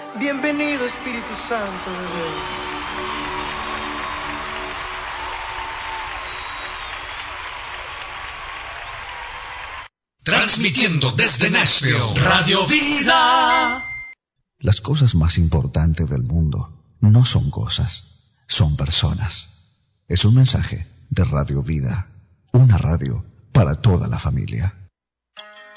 Bienvenido, Espíritu Santo de Dios. Transmitiendo desde Nashville, Radio Vida. Las cosas más importantes del mundo no son cosas, son personas. Es un mensaje de Radio Vida, una radio para toda la familia.